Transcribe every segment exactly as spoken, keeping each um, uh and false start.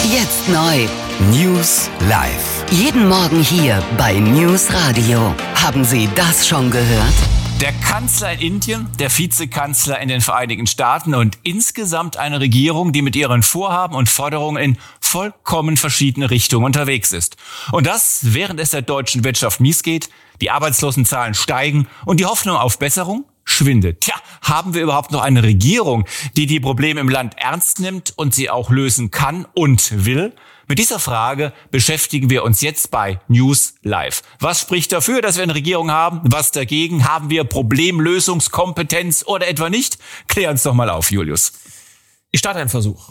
Jetzt neu. News Live. Jeden Morgen hier bei News Radio. Haben Sie das schon gehört? Der Kanzler in Indien, der Vizekanzler in den Vereinigten Staaten und insgesamt eine Regierung, die mit ihren Vorhaben und Forderungen in vollkommen verschiedene Richtungen unterwegs ist. Und das, während es der deutschen Wirtschaft mies geht, die Arbeitslosenzahlen steigen und die Hoffnung auf Besserung schwindet. Tja, haben wir überhaupt noch eine Regierung, die die Probleme im Land ernst nimmt und sie auch lösen kann und will? Mit dieser Frage beschäftigen wir uns jetzt bei News Live. Was spricht dafür, dass wir eine Regierung haben? Was dagegen? Haben wir Problemlösungskompetenz oder etwa nicht? Klär uns doch mal auf, Julius. Ich starte einen Versuch.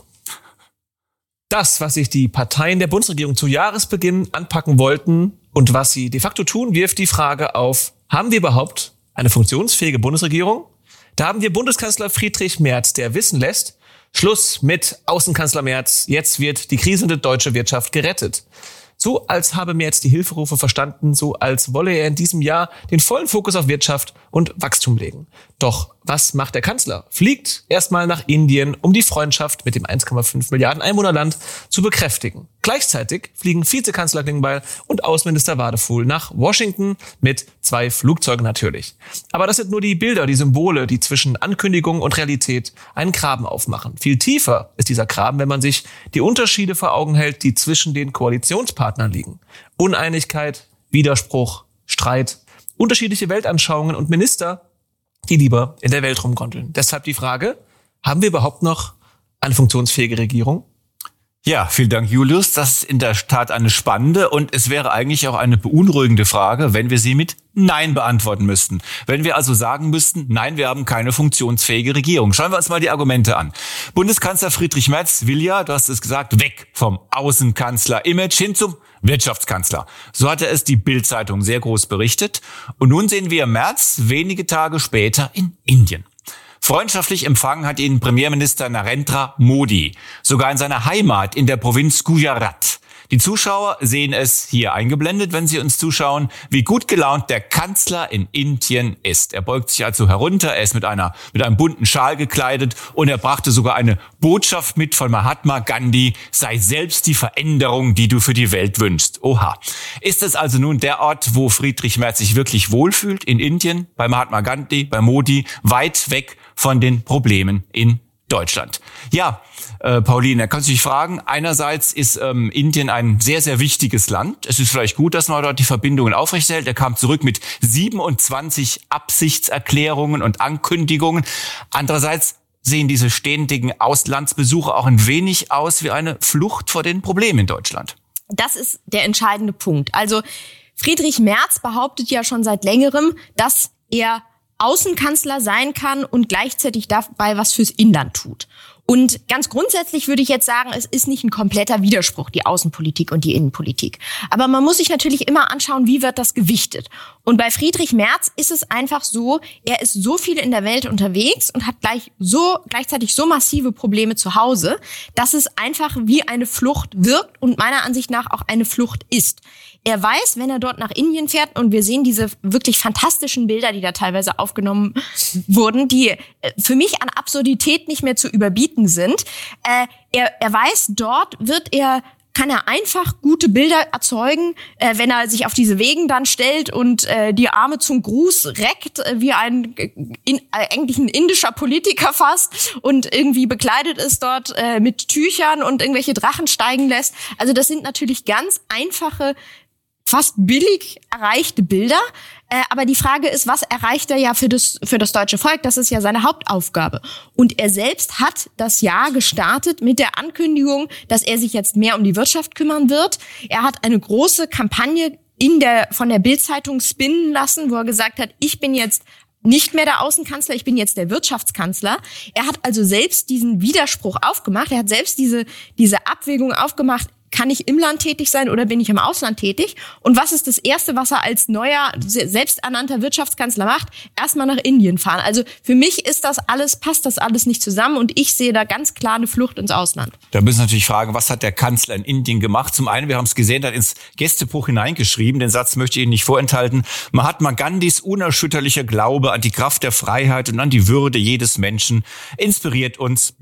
Das, was sich die Parteien der Bundesregierung zu Jahresbeginn anpacken wollten und was sie de facto tun, wirft die Frage auf, haben wir überhaupt eine funktionsfähige Bundesregierung? Da haben wir Bundeskanzler Friedrich Merz, der wissen lässt, Schluss mit Außenkanzler Merz, jetzt wird die krisende deutsche Wirtschaft gerettet. So als habe Merz die Hilferufe verstanden, so als wolle er in diesem Jahr den vollen Fokus auf Wirtschaft und Wachstum legen. Doch was macht der Kanzler? Fliegt erstmal nach Indien, um die Freundschaft mit dem eins Komma fünf Milliarden Einwohnerland zu bekräftigen. Gleichzeitig fliegen Vizekanzler Klingbeil und Außenminister Wadefuhl nach Washington mit zwei Flugzeugen natürlich. Aber das sind nur die Bilder, die Symbole, die zwischen Ankündigung und Realität einen Graben aufmachen. Viel tiefer ist dieser Graben, wenn man sich die Unterschiede vor Augen hält, die zwischen den Koalitionspartnern liegen. Uneinigkeit, Widerspruch, Streit, unterschiedliche Weltanschauungen und Minister, die lieber in der Welt rumgondeln. Deshalb die Frage, haben wir überhaupt noch eine funktionsfähige Regierung? Ja, vielen Dank, Julius. Das ist in der Tat eine spannende und es wäre eigentlich auch eine beunruhigende Frage, wenn wir sie mit Nein beantworten müssten. Wenn wir also sagen müssten, nein, wir haben keine funktionsfähige Regierung. Schauen wir uns mal die Argumente an. Bundeskanzler Friedrich Merz will ja, du hast es gesagt, weg vom Außenkanzler-Image hin zum Wirtschaftskanzler. So hatte es die Bild-Zeitung sehr groß berichtet. Und nun sehen wir Merz wenige Tage später in Indien. Freundschaftlich empfangen hat ihn Premierminister Narendra Modi, sogar in seiner Heimat in der Provinz Gujarat. Die Zuschauer sehen es hier eingeblendet, wenn sie uns zuschauen, wie gut gelaunt der Kanzler in Indien ist. Er beugt sich also herunter, er ist mit einer mit einem bunten Schal gekleidet und er brachte sogar eine Botschaft mit von Mahatma Gandhi: Sei selbst die Veränderung, die du für die Welt wünschst. Oha. Ist es also nun der Ort, wo Friedrich Merz sich wirklich wohlfühlt, in Indien, bei Mahatma Gandhi, bei Modi, weit weg von den Problemen in Deutschland? Ja, äh, Pauline, kannst du dich fragen, einerseits ist ähm, Indien ein sehr, sehr wichtiges Land. Es ist vielleicht gut, dass man dort die Verbindungen aufrechterhält. Er kam zurück mit siebenundzwanzig Absichtserklärungen und Ankündigungen. Andererseits sehen diese ständigen Auslandsbesuche auch ein wenig aus wie eine Flucht vor den Problemen in Deutschland. Das ist der entscheidende Punkt. Also Friedrich Merz behauptet ja schon seit längerem, dass er Außenkanzler sein kann und gleichzeitig dabei was fürs Inland tut. Und ganz grundsätzlich würde ich jetzt sagen, es ist nicht ein kompletter Widerspruch, die Außenpolitik und die Innenpolitik. Aber man muss sich natürlich immer anschauen, wie wird das gewichtet. Und bei Friedrich Merz ist es einfach so, er ist so viel in der Welt unterwegs und hat gleich so gleichzeitig so massive Probleme zu Hause, dass es einfach wie eine Flucht wirkt und meiner Ansicht nach auch eine Flucht ist. Er weiß, wenn er dort nach Indien fährt, und wir sehen diese wirklich fantastischen Bilder, die da teilweise aufgenommen wurden, die für mich an Absurdität nicht mehr zu überbieten sind. Äh, er, er weiß, dort wird er kann er einfach gute Bilder erzeugen, äh, wenn er sich auf diese Wegen dann stellt und äh, die Arme zum Gruß reckt, äh, wie ein in, äh, eigentlich ein indischer Politiker fast, und irgendwie bekleidet ist dort äh, mit Tüchern und irgendwelche Drachen steigen lässt. Also das sind natürlich ganz einfache, fast billig erreichte Bilder. Äh, aber die Frage ist, was erreicht er ja für das, für das deutsche Volk? Das ist ja seine Hauptaufgabe. Und er selbst hat das Jahr gestartet mit der Ankündigung, dass er sich jetzt mehr um die Wirtschaft kümmern wird. Er hat eine große Kampagne in der, von der Bild-Zeitung spinnen lassen, wo er gesagt hat, ich bin jetzt nicht mehr der Außenkanzler, ich bin jetzt der Wirtschaftskanzler. Er hat also selbst diesen Widerspruch aufgemacht. Er hat selbst diese, diese Abwägung aufgemacht. Kann ich im Land tätig sein oder bin ich im Ausland tätig? Und was ist das Erste, was er als neuer, selbsternannter Wirtschaftskanzler macht? Erstmal nach Indien fahren. Also für mich ist das alles, passt das alles nicht zusammen, und ich sehe da ganz klar eine Flucht ins Ausland. Da müssen wir natürlich fragen, was hat der Kanzler in Indien gemacht? Zum einen, wir haben es gesehen, er hat ins Gästebuch hineingeschrieben, den Satz möchte ich Ihnen nicht vorenthalten: Mahatma Gandhis unerschütterlicher Glaube an die Kraft der Freiheit und an die Würde jedes Menschen inspiriert uns bis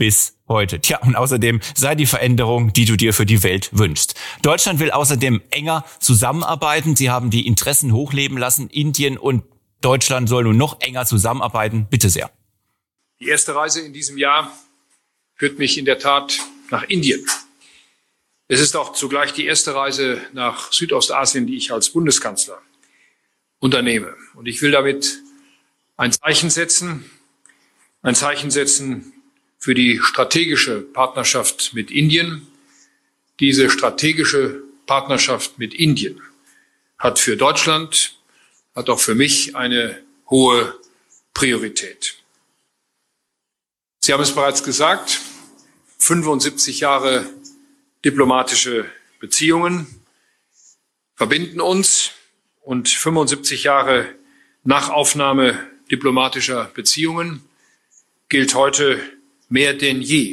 heute. Tja, und außerdem sei die Veränderung, die du dir für die Welt wünschst. Deutschland will außerdem enger zusammenarbeiten. Sie haben die Interessen hochleben lassen. Indien und Deutschland sollen nun noch enger zusammenarbeiten. Bitte sehr. Die erste Reise in diesem Jahr führt mich in der Tat nach Indien. Es ist auch zugleich die erste Reise nach Südostasien, die ich als Bundeskanzler unternehme. Und ich will damit ein Zeichen setzen, ein Zeichen setzen für die strategische Partnerschaft mit Indien. Diese strategische Partnerschaft mit Indien hat für Deutschland, hat auch für mich eine hohe Priorität. Sie haben es bereits gesagt, fünfundsiebzig Jahre diplomatische Beziehungen verbinden uns und fünfundsiebzig Jahre nach Aufnahme diplomatischer Beziehungen gilt heute mehr denn je.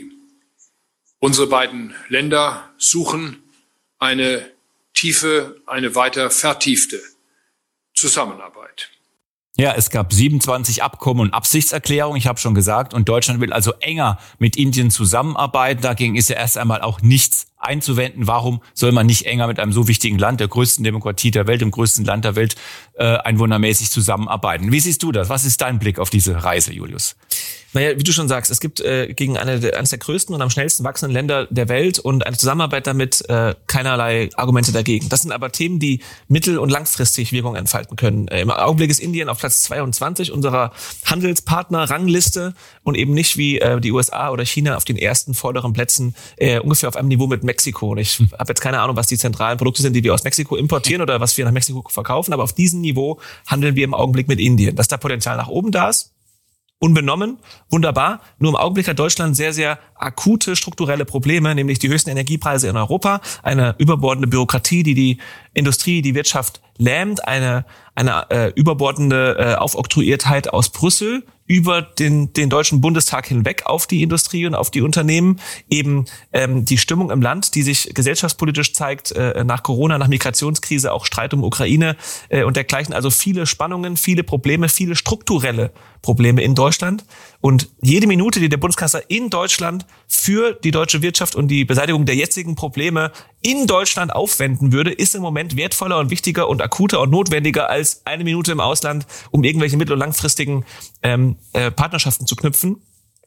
Unsere beiden Länder suchen eine tiefe, eine weiter vertiefte Zusammenarbeit. Ja, es gab siebenundzwanzig Abkommen und Absichtserklärungen, ich habe schon gesagt, und Deutschland will also enger mit Indien zusammenarbeiten. Dagegen ist ja erst einmal auch nichts einzuwenden. Warum soll man nicht enger mit einem so wichtigen Land, der größten Demokratie der Welt, dem größten Land der Welt, äh, einwohnermäßig zusammenarbeiten? Wie siehst du das? Was ist dein Blick auf diese Reise, Julius? Naja, wie du schon sagst, es gibt äh, gegen eine der, eines der größten und am schnellsten wachsenden Länder der Welt und eine Zusammenarbeit damit äh, keinerlei Argumente dagegen. Das sind aber Themen, die mittel- und langfristig Wirkung entfalten können. Äh, Im Augenblick ist Indien auf Platz zweiundzwanzig unserer Handelspartner-Rangliste und eben nicht wie äh, die U S A oder China auf den ersten vorderen Plätzen, äh, ungefähr auf einem Niveau mit Mexiko. Und ich habe jetzt keine Ahnung, was die zentralen Produkte sind, die wir aus Mexiko importieren oder was wir nach Mexiko verkaufen, aber auf diesem Niveau handeln wir im Augenblick mit Indien. Dass da Potenzial nach oben da ist, unbenommen, wunderbar. Nur im Augenblick hat Deutschland sehr, sehr akute strukturelle Probleme, nämlich die höchsten Energiepreise in Europa, eine überbordende Bürokratie, die die Industrie, die Wirtschaft lähmt, eine eine äh, überbordende äh, Aufoktroyiertheit aus Brüssel über den den Deutschen Bundestag hinweg auf die Industrie und auf die Unternehmen, eben ähm, die Stimmung im Land, die sich gesellschaftspolitisch zeigt, äh, nach Corona, nach Migrationskrise, auch Streit um Ukraine äh, und dergleichen, also viele Spannungen, viele Probleme, viele strukturelle Probleme in Deutschland. Und jede Minute, die der Bundeskanzler in Deutschland für die deutsche Wirtschaft und die Beseitigung der jetzigen Probleme in Deutschland aufwenden würde, ist im Moment wertvoller und wichtiger und akuter und notwendiger als eine Minute im Ausland, um irgendwelche mittel- und langfristigen ähm, äh, Partnerschaften zu knüpfen.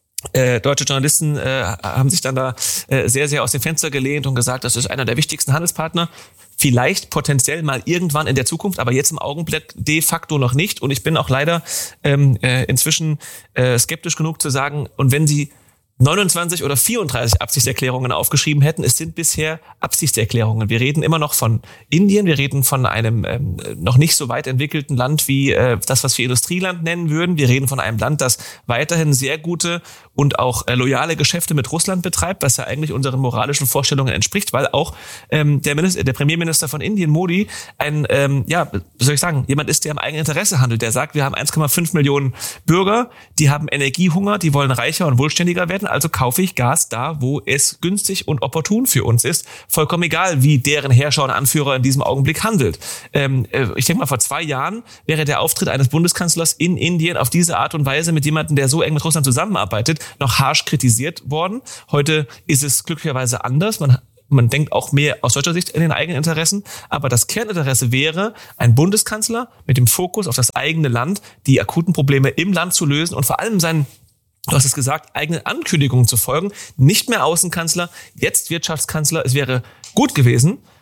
Äh, deutsche Journalisten äh, haben sich dann da äh, sehr, sehr aus dem Fenster gelehnt und gesagt, das ist einer der wichtigsten Handelspartner. Vielleicht potenziell mal irgendwann in der Zukunft, aber jetzt im Augenblick de facto noch nicht. Und ich bin auch leider ähm, äh, inzwischen äh, skeptisch genug zu sagen, und wenn Sie neunundzwanzig oder vierunddreißig Absichtserklärungen aufgeschrieben hätten. Es sind bisher Absichtserklärungen. Wir reden immer noch von Indien, wir reden von einem ähm, noch nicht so weit entwickelten Land wie äh, das, was wir Industrieland nennen würden. Wir reden von einem Land, das weiterhin sehr gute und auch äh, loyale Geschäfte mit Russland betreibt, was ja eigentlich unseren moralischen Vorstellungen entspricht, weil auch ähm, der, Minister, der Premierminister von Indien, Modi, ein, ähm, ja, wie soll ich sagen, jemand ist, der im eigenen Interesse handelt. Der sagt, wir haben eins Komma fünf Millionen Bürger, die haben Energiehunger, die wollen reicher und wohlständiger werden. Also kaufe ich Gas da, wo es günstig und opportun für uns ist. Vollkommen egal, wie deren Herrscher und Anführer in diesem Augenblick handelt. Ähm, ich denke mal, vor zwei Jahren wäre der Auftritt eines Bundeskanzlers in Indien auf diese Art und Weise mit jemandem, der so eng mit Russland zusammenarbeitet, noch harsch kritisiert worden. Heute ist es glücklicherweise anders. Man Man denkt auch mehr aus deutscher Sicht in den eigenen Interessen. Aber das Kerninteresse wäre, ein Bundeskanzler mit dem Fokus auf das eigene Land, die akuten Probleme im Land zu lösen und vor allem seinen, du hast es gesagt, eigenen Ankündigungen zu folgen. Nicht mehr Außenkanzler, jetzt Wirtschaftskanzler. Es wäre gut gewesen,